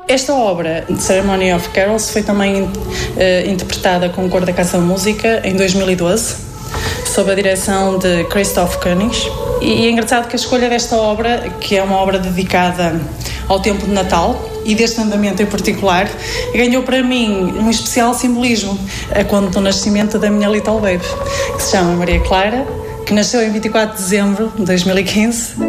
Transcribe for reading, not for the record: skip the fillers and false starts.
Esta obra, The Ceremony of Carols, foi também interpretada com o Coro da Casa Música em 2012, sob a direção de Christoph Koenig. E é engraçado que a escolha desta obra, que é uma obra dedicada ao tempo de Natal, e deste andamento em particular, ganhou para mim um especial simbolismo, a conta do nascimento da minha Little Baby, que se chama Maria Clara, que nasceu em 24 de dezembro de 2015.